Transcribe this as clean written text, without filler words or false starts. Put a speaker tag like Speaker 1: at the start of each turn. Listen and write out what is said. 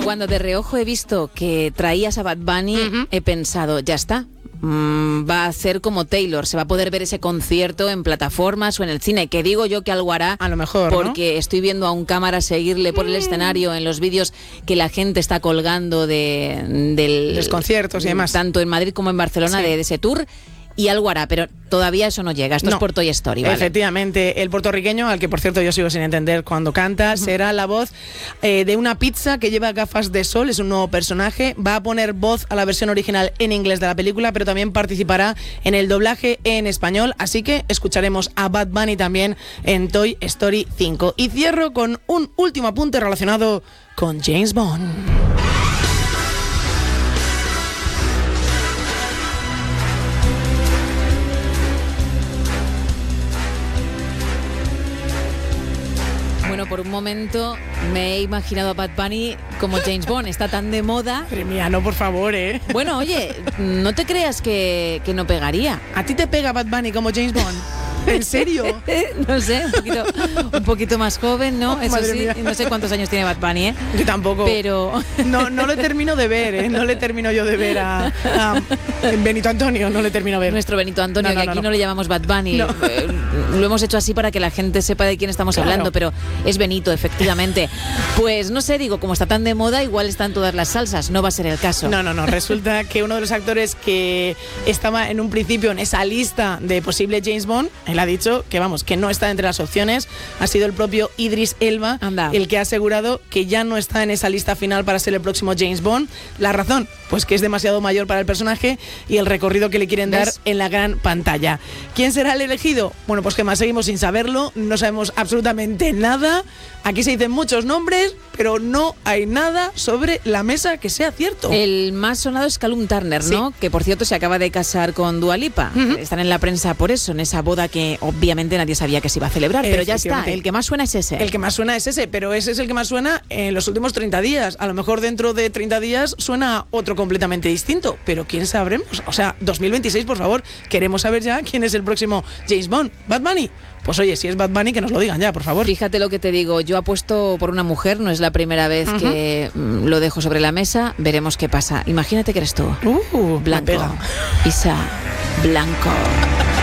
Speaker 1: Cuando de reojo he visto que traías a Bad Bunny, he pensado, ya está. Va a ser como Taylor, se va a poder ver ese concierto en plataformas o en el cine, que digo yo que algo hará,
Speaker 2: a lo mejor,
Speaker 1: porque estoy viendo a un cámara seguirle por el escenario en los vídeos que la gente está colgando de los
Speaker 2: conciertos y demás,
Speaker 1: tanto en Madrid como en Barcelona, de ese tour. Y algo hará, pero todavía eso no llega. Esto es por Toy Story, ¿vale?
Speaker 2: Efectivamente, el puertorriqueño, al que por cierto yo sigo sin entender cuando canta, será la voz de una pizza que lleva gafas de sol, es un nuevo personaje, va a poner voz a la versión original en inglés de la película, pero también participará en el doblaje en español, así que escucharemos a Bad Bunny también en Toy Story 5. Y cierro con un último apunte relacionado con James Bond.
Speaker 1: Bueno, por un momento me he imaginado a Bad Bunny como James Bond. Está tan de moda.
Speaker 2: Madre mía, no, por favor, ¿eh?
Speaker 1: Bueno, oye, no te creas que no pegaría.
Speaker 2: ¿A ti te pega Bad Bunny como James Bond? ¿En serio?
Speaker 1: No sé, un poquito más joven, ¿no? Eso sí, mía. No sé cuántos años tiene Bad Bunny, ¿eh?
Speaker 2: Yo tampoco.
Speaker 1: Pero
Speaker 2: no le termino de ver, ¿eh? No le termino yo de ver a Benito Antonio, no le termino de ver.
Speaker 1: Nuestro Benito Antonio, que aquí no le llamamos Bad Bunny. No. Lo hemos hecho así para que la gente sepa de quién estamos hablando, pero es Benito, efectivamente. Pues no sé, digo, como está tan de moda, igual están todas las salsas, no va a ser el caso.
Speaker 2: No. Resulta que uno de los actores que estaba en un principio en esa lista de posible James Bond, él ha dicho que que no está entre las opciones, ha sido el propio Idris Elba el que ha asegurado que ya no está en esa lista final para ser el próximo James Bond. La razón, pues que es demasiado mayor para el personaje y el recorrido que le quieren dar en la gran pantalla. ¿Quién será el elegido? Bueno, pues que más seguimos sin saberlo, no sabemos absolutamente nada. Aquí se dicen muchos nombres, pero no hay nada sobre la mesa que sea cierto.
Speaker 1: El más sonado es Callum Turner, ¿no? Que por cierto se acaba de casar con Dua Lipa. Están en la prensa por eso, en esa boda que obviamente nadie sabía que se iba a celebrar, pero ya está, el que más suena es ese.
Speaker 2: El que más suena es ese, pero ese es el que más suena en los últimos 30 días. A lo mejor dentro de 30 días suena otro completamente distinto, pero ¿quién sabremos? O sea, 2026, por favor, queremos saber ya quién es el próximo James Bond. ¿Bad Bunny? Pues oye, si es Bad Bunny, que nos lo digan ya, por favor.
Speaker 1: Fíjate lo que te digo, yo apuesto por una mujer, no es la primera vez que lo dejo sobre la mesa, veremos qué pasa. Imagínate que eres tú. Blanco.
Speaker 2: Me pega.
Speaker 1: Isa Blanco.